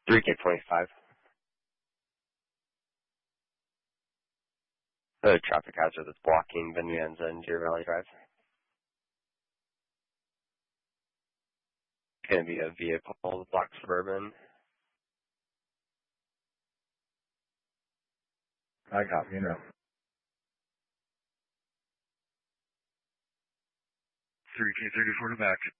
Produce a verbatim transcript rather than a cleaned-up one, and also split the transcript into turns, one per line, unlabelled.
three K twenty-five. The traffic hazard that's blocking Bonanza and Deer Valley Drive. It's going to be a vehicle, black Suburban.
I copy, you know.
three K thirty-four to back.